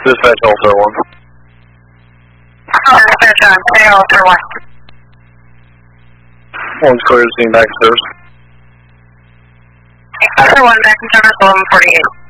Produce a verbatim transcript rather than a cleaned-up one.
Dispatch Alpha one. Oh, dispatch on, stay Alpha one. One's clear to scene back to service. Alpha one, back in service, eleven forty-eight.